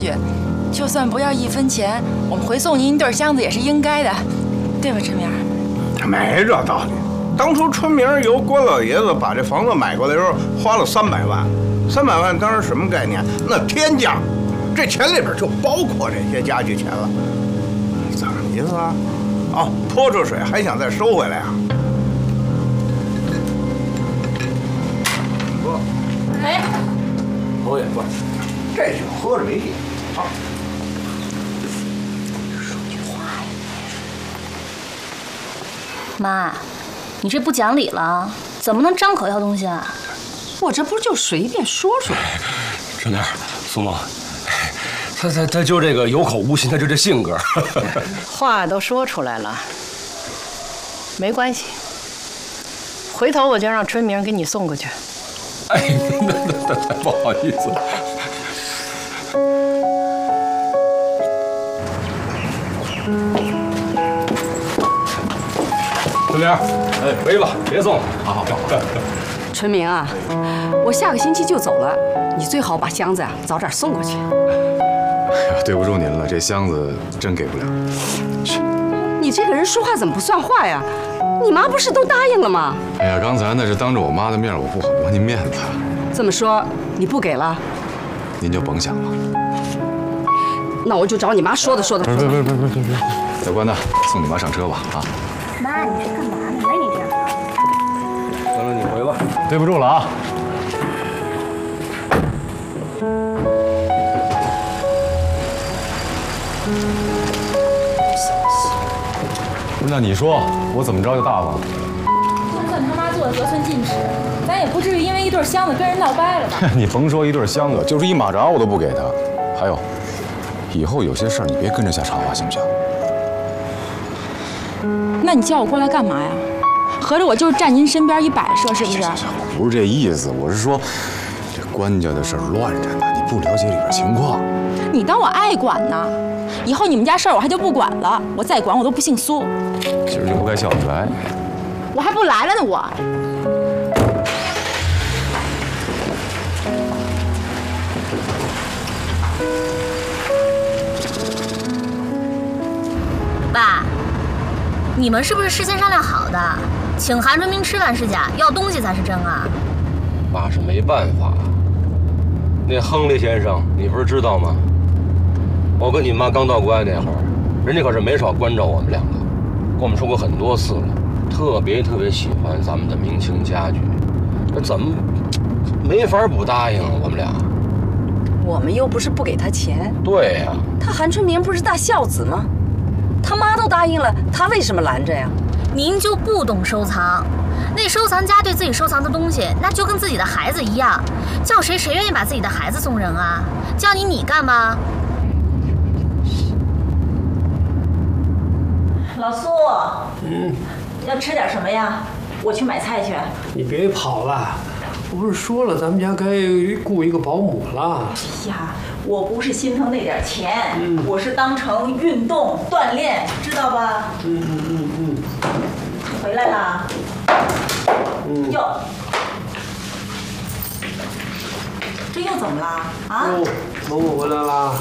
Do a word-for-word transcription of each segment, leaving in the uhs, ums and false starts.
就算不要一分钱，我们回送您一对箱子也是应该的，对吧，春明？ 没这道理。当初春明由关老爷子把这房子买过来的时候，花了三百万，三百万当时什么概念？那天价，这钱里边就包括这些家具钱了。怎么意思啊？哦，泼出水还想再收回来啊？哥， 哎， 我也不，这酒喝着没劲啊。 妈，你这不讲理了，怎么能张口要东西啊？ 我这不就随便说说。 春明，苏梦，他他他就这个有口无心，他就这性格。 话都说出来了，没关系，回头我就让春明给你送过去。 哎，那那那不好意思。春明，哎，回吧，别送了。好好好。 春明啊，我下个星期就走了，你最好把箱子啊早点送过去。 哎呀，对不住您了，这箱子真给不了。 你这个人说话怎么不算话呀？你妈不是都答应了吗？ 哎呀，刚才那是当着我妈的面，我不好驳您面子。 这么说你不给了？ 您就甭想了。 那我就找你妈说的说的。 不是不是不是不是不是，小关呐，送你妈上车吧啊。 妈，你这干嘛呢？来你这样。 行了，你回吧。 对不住了啊。不是，那你说我怎么着就大方？ 就算他妈做的得寸进尺，咱也不至于因为一对箱子跟人闹掰了吧？ 你甭说一对箱子，就是一马扎我都不给他。还有，以后有些事儿你别跟着瞎插话，行不行？ 那你叫我过来干嘛呀？合着我就是站您身边一摆设，是不是？ 行行行，我不是这意思，我是说，这关家的事儿乱着呢，你不了解里边情况。 你当我爱管呢？以后你们家事儿我还就不管了，我再管我都不姓苏。 今儿就不该叫你来， 我还不来了呢，我。 爸，你们是不是事先商量好的？请韩春明吃饭是假，要东西才是真啊？ 爸是没办法。那亨利先生，你不是知道吗？我跟你妈刚到国外那会儿，人家可是没少关照我们两个，跟我们说过很多次了，特别特别喜欢咱们的明清家具，那怎么没法不答应啊？我们俩。 我们又不是不给他钱。 对呀、啊。 他韩春明不是大孝子吗？他妈都答应了，他为什么拦着呀？ 您就不懂收藏，那收藏家对自己收藏的东西，那就跟自己的孩子一样，叫谁谁愿意把自己的孩子送人啊？叫你你干嘛？ 老苏，嗯，要吃点什么呀？我去买菜去。 你别跑了，我不是说了，咱们家该雇一个保姆了。 哎呀，我不是心疼那点钱， 嗯、 我是当成运动锻炼，知道吧？ 嗯嗯嗯嗯。 回来啦？嗯。哟，这又怎么了？啊？ 哦，某某回来啦。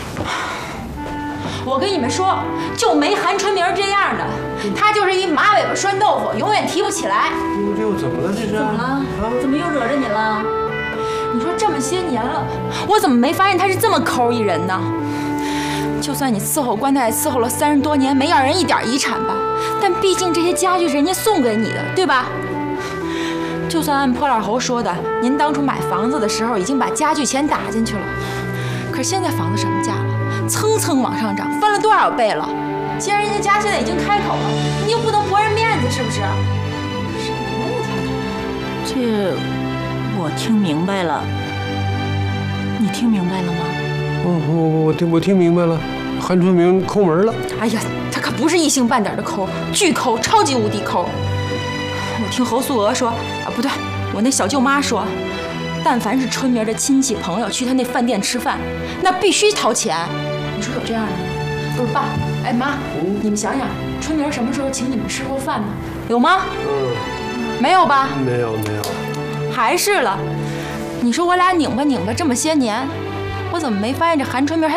我跟你们说，就没韩春明这样的，他就是一马尾巴拴豆腐，永远提不起来。 这又怎么了？这是？ 怎么了？啊？怎么又惹着你了？ 你说这么些年了，我怎么没发现他是这么抠一人呢？就算你伺候关太太伺候了三十多年，没要人一点遗产吧，但毕竟这些家具是人家送给你的，对吧？就算按破烂猴说的，您当初买房子的时候已经把家具钱打进去了，可是现在房子什么价了？蹭蹭往上涨，翻了多少倍了？既然人家家现在已经开口了，你又不能驳人面子，是不是？是你问题。 这我听明白了，你听明白了吗？ 我我我听我听明白了，韩春明抠门了。 哎呀，他可不是一星半点的抠，巨抠，超级无敌抠。我听侯素娥说，啊不对，我那小舅妈说，但凡是春明的亲戚朋友去他那饭店吃饭，那必须掏钱。你说有这样的吗？不是爸，哎妈，嗯、你们想想，春明什么时候请你们吃过饭呢？有吗？嗯，没有吧？ 没有没有。 还是了，你说我俩拧巴拧巴这么些年，我怎么没发现这韩春明还